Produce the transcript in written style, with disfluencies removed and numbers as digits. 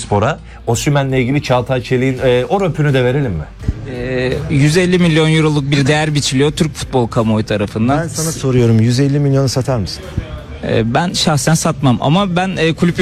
Spor'a. Osimhen'le ilgili Çağatay Çelik'in o röpünü de verelim mi? 150 milyon euroluk bir değer biçiliyor Türk futbol kamuoyu tarafından. Ben sana soruyorum, 150 milyonu satar mısın? Ben şahsen satmam ama ben kulüp